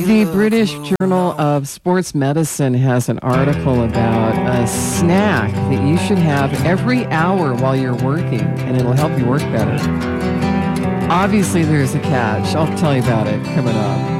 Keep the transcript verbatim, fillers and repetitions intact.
The British Journal of Sports Medicine has an article about a snack that you should have every hour while you're working, and it'll help you work better. Obviously, there's a catch. I'll tell you about it coming up.